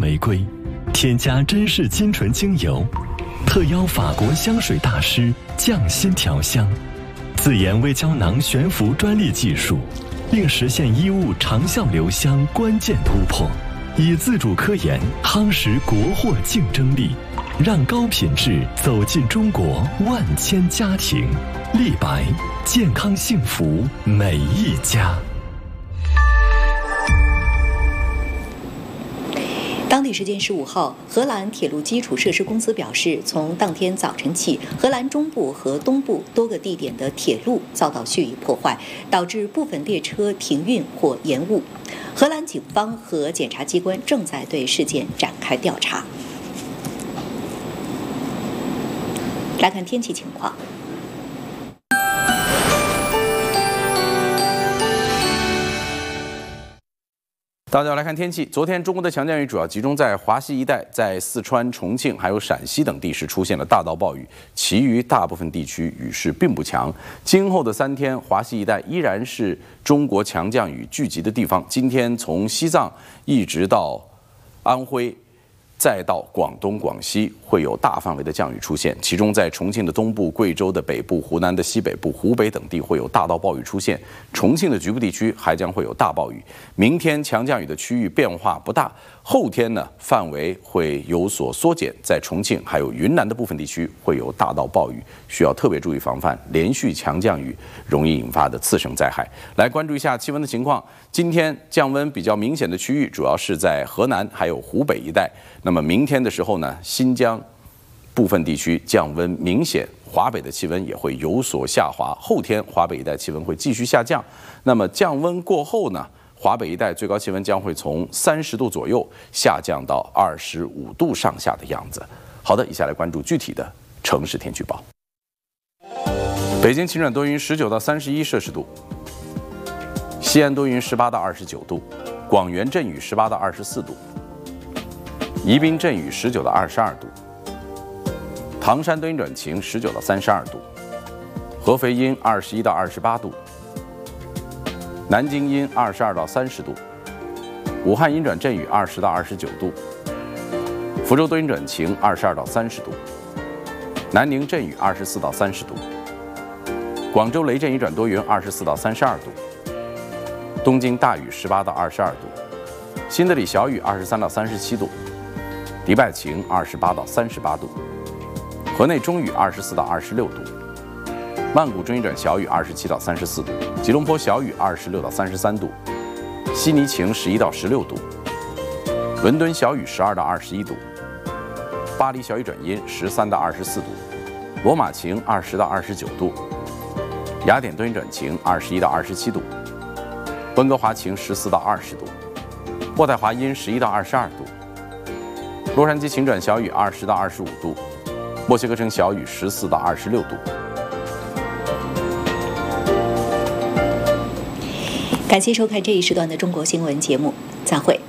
玫瑰，添加珍视金醇精油，特邀法国香水大师匠心调香，自研微胶囊悬浮专利技术，并实现衣物长效留香关键突破。以自主科研夯实国货竞争力，让高品质走进中国万千家庭。立白，健康幸福每一家。 当地时间15号，荷兰铁路基础设施公司表示，从当天早晨起，荷兰中部和东部多个地点的铁路遭到蓄意破坏，导致部分列车停运或延误。荷兰警方和检察机关正在对事件展开调查。来看天气情况。 大家来看天气。昨天，中国的强降雨主要集中在华西一带，在四川、重庆还有陕西等地市出现了大到暴雨，其余大部分地区雨势并不强。今后的3天，华西一带依然是中国强降雨聚集的地方。今天从西藏一直到安徽，再到广东、广西会有大范围的降雨出现，其中在重庆的东部、贵州的北部、湖南的西北部、湖北等地会有大到暴雨出现，重庆的局部地区还将会有大暴雨。明天强降雨的区域变化不大，后天呢范围会有所缩减，在重庆还有云南的部分地区会有大到暴雨，需要特别注意防范连续强降雨容易引发的次生灾害。来关注一下气温的情况，今天降温比较明显的区域主要是在河南还有湖北一带。那么明天的时候呢，新疆部分地区降温明显，华北的气温也会有所下滑。后天华北一带气温会继续下降。那么降温过后呢，华北一带最高气温将会从30度左右下降到25度上下的样子。好的，以下来关注具体的城市天气预报。北京晴转多云，19到31摄氏度；西安多云，18到29度；广元阵雨，18到24度。宜宾阵雨19到22度，唐山多云转晴19到32度，合肥阴21到28度，南京阴22到30度，武汉阴转阵雨20到29度，福州多云转晴22到30度，南宁阵雨24到30度，广州雷阵雨转多云24到32度，东京大雨18到22度，新德里小雨23到37度。迪拜晴28到38度，河内中雨24到26度，曼谷中雨转小雨27到34度，吉隆坡小雨26到33度，悉尼晴11到16度，伦敦小雨12到21度，巴黎小雨转阴13到24度，罗马晴20到29度，雅典多云转晴21到27度，温哥华晴14到20度，渥太华阴11到22度。洛杉矶晴转小雨20到25度，墨西哥城小雨14到26度。 感谢收看这一时段的中国新闻节目，再会。